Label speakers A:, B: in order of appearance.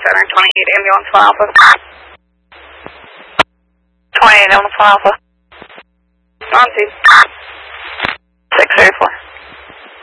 A: Center, 28 ambulance for Alpha. 28 ambulance for Alpha. On to 634.